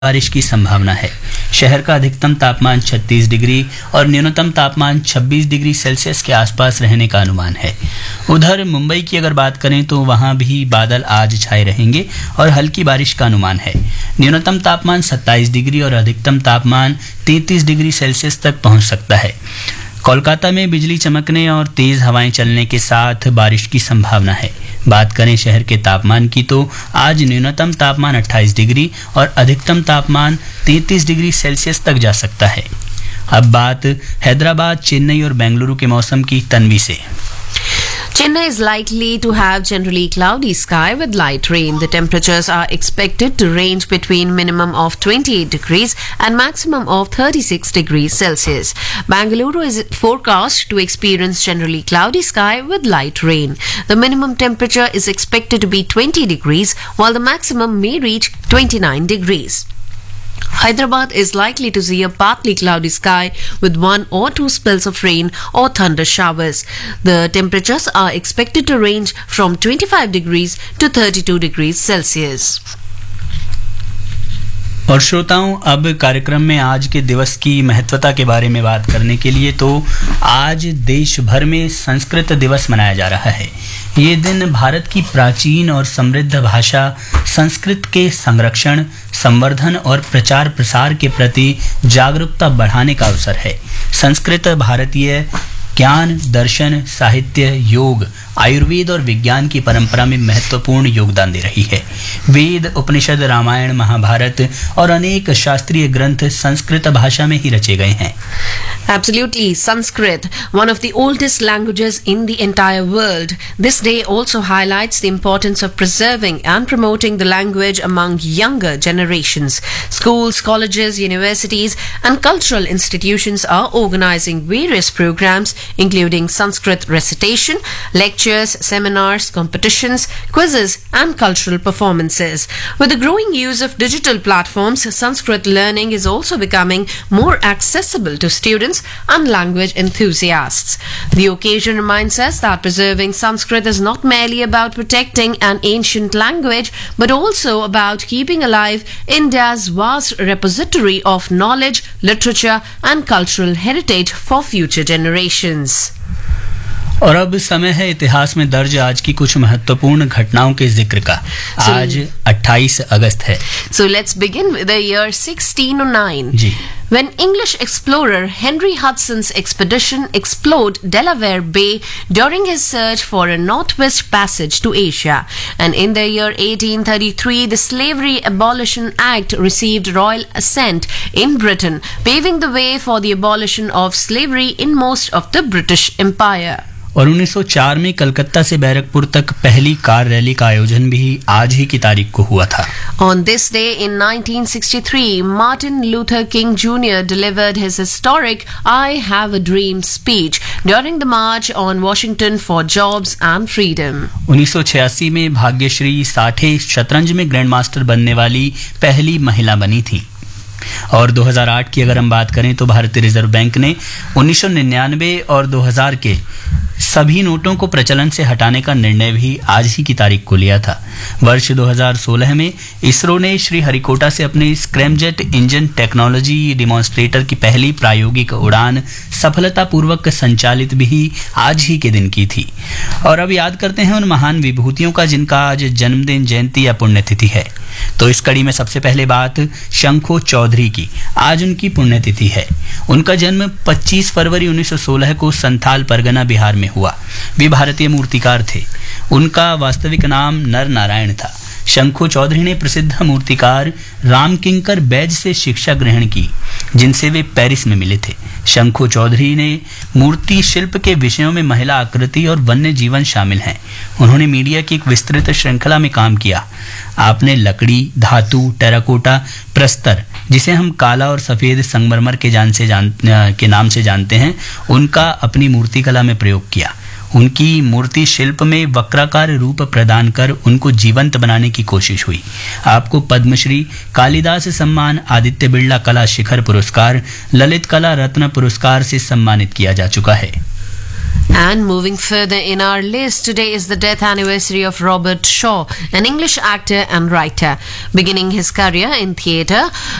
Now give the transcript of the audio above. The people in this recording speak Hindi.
बारिश की संभावना है। शहर का अधिकतम तापमान 36 डिग्री और न्यूनतम तापमान 26 डिग्री सेल्सियस के आसपास रहने का अनुमान है। उधर मुंबई की अगर बात करें तो वहां भी बादल आज छाए रहेंगे और हल्की बारिश का अनुमान है। न्यूनतम तापमान 27 डिग्री और अधिकतम तापमान 33 डिग्री सेल्सियस तक पहुंच सकता है। कोलकाता में बिजली चमकने और तेज हवाएं चलने के साथ बारिश की संभावना है। बात करें शहर के तापमान की तो आज न्यूनतम तापमान 28 डिग्री और अधिकतम तापमान 33 डिग्री सेल्सियस तक जा सकता है। अब बात हैदराबाद, चेन्नई और बेंगलुरु के मौसम की तन्वी से। Chennai is likely to have generally cloudy sky with light rain. The temperatures are expected to range between minimum of 28 degrees and maximum of 36 degrees Celsius. Bangalore is forecast to experience generally cloudy sky with light rain. The minimum temperature is expected to be 20 degrees while the maximum may reach 29 degrees. Hyderabad is likely to see a partly cloudy sky with 1 or 2 spells of rain or thunder showers. The temperatures are expected to range from 25 degrees to 32 degrees Celsius. और श्रोताओं, अब कार्यक्रम में आज के दिवस की महत्वता के बारे में बात करने के लिए तो आज देश भर में संस्कृत दिवस मनाया जा रहा है। ये दिन भारत की प्राचीन और समृद्ध भाषा संस्कृत के संरक्षण, संवर्धन और प्रचार प्रसार के प्रति जागरूकता बढ़ाने का अवसर है। संस्कृत भारतीय ज्ञान, दर्शन, साहित्य, योग, आयुर्वेद और विज्ञान की परंपरा में महत्वपूर्ण योगदान दे रही है। वेद, उपनिषद, रामायण, महाभारत और अनेक शास्त्रीय ग्रंथ संस्कृत भाषा में ही रचे गए हैं। Absolutely, Sanskrit, one of the oldest languages in the entire world. This day also highlights the importance of preserving and promoting the language among younger generations. Schools, colleges, universities, and cultural institutions are organizing various programs, including Sanskrit recitation, lectures, seminars, competitions, quizzes, and cultural performances. With the growing use of digital platforms, Sanskrit learning is also becoming more accessible to students and language enthusiasts. The occasion reminds us that preserving Sanskrit is not merely about protecting an ancient language, but also about keeping alive India's vast repository of knowledge, literature, and cultural heritage for future generations. और अब समय है इतिहास में दर्ज आज की कुछ महत्वपूर्ण घटनाओं के जिक्र का। आज 28 अगस्त है। So let's begin with the year 1609. Ji. When English explorer Henry Hudson's expedition explored Delaware Bay during his search for a northwest passage to Asia. And in the year 1833, the Slavery Abolition Act received royal assent in Britain, paving the way for the abolition of slavery in most of the British Empire. और 1904 में कलकत्ता से बैरकपुर तक पहली कार रैली का आयोजन भी आज ही की तारीख को हुआ था। On this day in 1963, Martin Luther King Jr. delivered his historic I Have a Dream speech during the March on Washington for Jobs and Freedom. 1986 में भाग्यश्री साठे शतरंज में ग्रैंड मास्टर बनने वाली पहली महिला बनी थी। और 2008 की अगर हम बात करें तो भारतीय रिजर्व बैंक ने 1999 और 2000 के सभी नोटों को प्रचलन से हटाने का निर्णय भी आज ही की तारीख को लिया था। वर्ष 2016 में इसरो ने श्रीहरिकोटा से अपने स्क्रैमजेट इंजन टेक्नोलॉजी डिमॉन्स्ट्रेटर की पहली प्रायोगिक उड़ान सफलतापूर्वक संचालित भी आज ही के दिन की थी। और अब याद करते हैं उन महान विभूतियों का जिनका आज जन्मदिन, जयंती या पुण्यतिथि है। तो इस कड़ी में सबसे पहले बात शंखो चौधरी की। आज उनकी पुण्यतिथि है। उनका जन्म 25 फरवरी 1916 को संथाल परगना बिहार में हुआ। वे भारतीय मूर्तिकार थे। उनका वास्तविक नाम नर नारायण था। शंखो चौधरी ने प्रसिद्ध मूर्तिकार रामकिंकर बैज से शिक्षा ग्रहण की, जिनसे वे पेरिस में मिले थे। शंखो चौधरी ने मूर्ति शिल्प के विषयों में महिला आकृति और वन्य जीवन शामिल हैं। उन्होंने मीडिया की एक विस्तृत श्रृंखला में काम किया। आपने लकड़ी, धातु, टेराकोटा, प्रस्तर, जिसे हम काला और सफेद संगमरमर के नाम से जानते हैं, उनका अपनी मूर्तिकला में प्रयोग किया। उनकी मूर्ति शिल्प में वक्राकार रूप प्रदान कर उनको जीवंत बनाने की कोशिश हुई। आपको पद्मश्री, कालिदास सम्मान, आदित्य बिड़ला कला शिखर पुरस्कार, ललित कला रत्न पुरस्कार से सम्मानित किया जा चुका है। And moving further in our list, today is the death anniversary of Robert Shaw, an English actor and writer. Beginning his career in theatre,